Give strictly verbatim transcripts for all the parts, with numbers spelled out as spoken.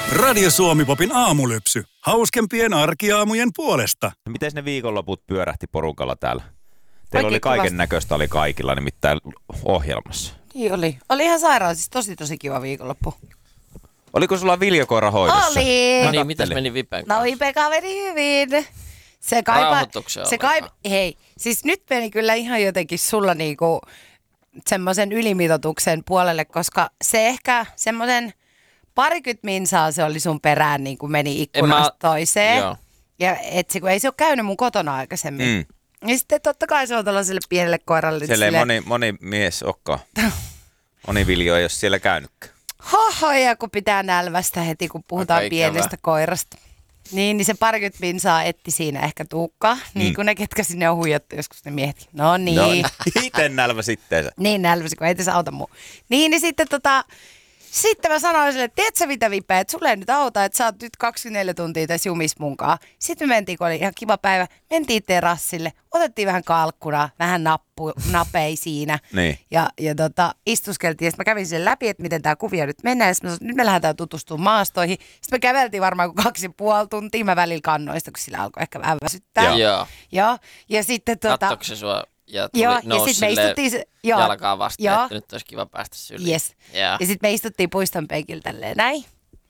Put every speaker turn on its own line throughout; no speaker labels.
Radio Suomi-popin aamulypsy. Hauskempien arkiaamujen puolesta.
Miten ne viikonloput pyörähti porukalla täällä? Teillä
Oikein
oli kaiken
kovasti.
näköistä oli kaikilla nimittäin ohjelmassa.
Niin oli. Oli ihan sairaan, siis tosi tosi kiva viikonloppu.
Oliko sulla viljakoira hoidossa?
Oli.
Mä
No niin, mitäs
kattelin.
meni Vipen kanssa?
No Ipeka meni hyvin. Se kaipa...
Rauhoituksia
Se kaipa...
ollenkaan.
Hei, siis nyt meni kyllä ihan jotenkin sulla niinku semmoisen ylimitoituksen puolelle, koska se ehkä semmoisen parikymmentä minsaa se oli sun perään niin kuin meni ikkunasta
En mä-
toiseen.
Joo.
Ja et se, kun ei se ole käynyt mun kotona aikaisemmin.
Mm.
Ja sitten totta kai se on tällaiselle pienelle koiralle.
Siellä ei
silleen,
moni, moni mies olekaan. Moni viljo ei ole siellä käynytkään.
Hohoja, kun pitää nälvästä heti, kun puhutaan
Aika ikävää.
pienestä koirasta. Niin, niin se parikymmentä minsaa etti siinä ehkä tuukkaa. Niin
Mm.
kuin ne, ketkä sinne on huijattu joskus ne miehet. No niin.
No, itse nälvä sitteensä.
Niin nälväsi, kun ei tässä auta muu. Niin, niin sitten tota... Sitten mä sanoin sille, että tiedätkö sä mitä Vipe, että sulle ei nyt auta, että sä oot nyt kaksikymmentäneljä tuntia tässä jumis munkaan. Sitten me mentiin, kun oli ihan kiva päivä, mentiin terassille, otettiin vähän kalkkuna, vähän nappu, napei siinä.
Niin.
Ja, ja tota, istuskeltiin ja sitten mä kävin sen läpi, että miten tämä kuvio nyt menee. Ja sitten mä sanoin, nyt me lähdetään tutustumaan maastoihin. Sitten me käveltiin varmaan kuin kaksi ja puoli tuntia. Mä välillä kannoista, kun sillä alkoi ehkä vähän väsyttää.
Joo.
Joo.
Joo. Ja sitten tota...
Kattoiko se sua ja tuli,
Joo, ja
nousi
sit me
silleen
istuttiin se- joo.
jalkaa vastaan,
Joo.
että nyt olisi kiva päästä syliin.
Yes.
Joo.
Ja sitten me istuttiin puiston penkillä tälleen näin.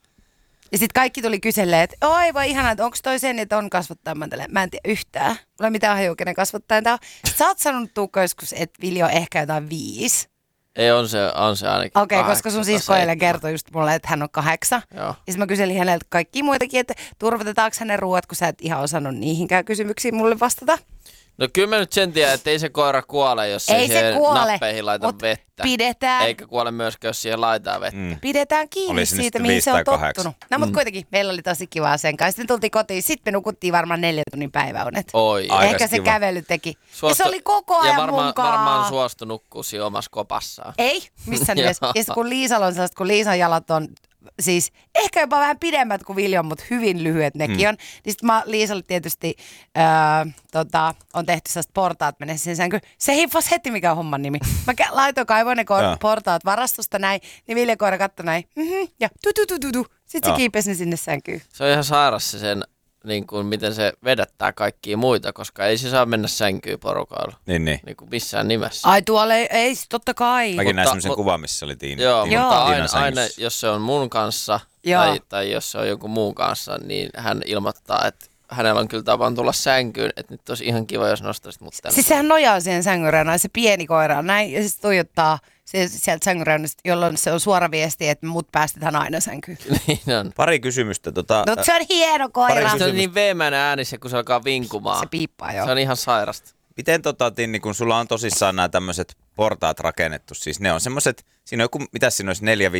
Ja sitten kaikki tuli kyselleen, että oi voi ihanaa, että onko toi sen, että on kasvattaja. Mä, tälleen, mä en tiedä yhtään. Mulla ei mitään hajua, kenen kasvattaja tää on. Sit sä oot sanonut Tuukka joskus, että Viljo on ehkä jotain viisi.
Ei, on se, on se ainakin.
Okei, okay, koska sun
kahdeksan tai
sisko eilen
seitsemän.
kertoi just mulle, että hän on kahdeksan.
Joo.
Ja sitten mä kyselin häneltä kaikki muitakin, että turvatetaanko hänen ruuat, kun sä et ihan osannut niihinkään kysymyksiin mulle vastata.
No kyllä mä nyt sen tiedän, että ei se koira kuole, jos
Ei
ei
se
siihen
kuole,
nappeihin laita
mut
vettä.
pidetään.
Eikä kuole myöskään, jos siihen laitetaan vettä.
Mm.
Pidetään kiinni
Oli se nyt
siitä,
sitten
mihin
viisi
se on
tai kahdeksan.
tottunut. No mutta kuitenkin, meillä oli tosi kivaa sen kanssa. Sitten tultiin kotiin, sitten me nukuttiin varmaan neljä tunnin päiväunet.
Oi.
Aika
Ehkä se
kiva.
kävely teki.
Suostu-
Ja se oli koko ajan
Ja varmaan,
munkaan.
varmaan suostu nukkuu siinä omassa kopassaan.
Ei, missään nimessä.
Joo.
Ja sitten kun Liisalla on sellaiset, kun Liisan jalat on siis ehkä jopa vähän pidemmät kuin Viljon, mutta hyvin lyhyet nekin on. Niin sitten mä Liisalle tietysti öö, tota, on tehty sellaiset portaat menee sen sänkyyn. Se hiffasi heti, mikä on homman nimi. Mä kä- laitoin kaivoin ne
Joo.
ko- portaat varastosta näin, niin Viljan koira katsoi näin. Mm-hmm, ja tu tu tu tu tu. Sitten se
Joo.
kiipesi ne sinne sänkyyn.
Se on ihan sairas se sen, niin kuin, miten se vedättää kaikkia muita, koska ei se saa mennä sänkyyn porukalla.
Niin, niin.
Niin kuin missään nimessä.
Ai tuolla ei, ei totta kai.
Mäkin näin
Mutta-
semmoisen
mut-
kuvan, missä oli Tiina.
Joo,
Tiina,
mutta
Tiinan
aina, aina,
sängyssä.
jos se on mun kanssa
Joo.
tai, tai jos se on jonkun muun kanssa, niin hän ilmoittaa, että hänellä on kyllä tavan tulla sänkyyn, että nyt olisi ihan kiva, jos nostaisit mut tänne.
Siis sehän nojaa siihen sängynreunaan, se pieni koira on näin, ja sitten tuijottaa se, sieltä sängynreunasta, jolloin se on suora viesti, että mut päästetään aina sänkyyn.
Niin on.
Pari kysymystä. Tota,
No se on hieno koira.
Pari
Se on niin veemäinen ääni se, kun se alkaa vinkumaan.
Se piippaa joo.
Se on ihan sairasta.
Miten tota, Tinni, kun sulla on tosissaan nämä tämmöiset portaat rakennettu, siis ne on semmoiset, siinä on joku, mitä siinä olisi, neljä